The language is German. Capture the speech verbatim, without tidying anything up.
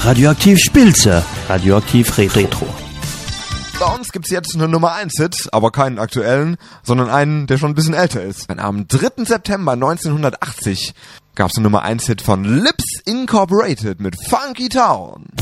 Radioaktiv Spilze, Radioaktiv Retro. Bei uns gibt's jetzt eine Nummer eins Hit, aber keinen aktuellen, sondern einen, der schon ein bisschen älter ist. Am dritten September neunzehnhundertachtzig gab's eine Nummer eins Hit von Lips Incorporated mit Funky Town.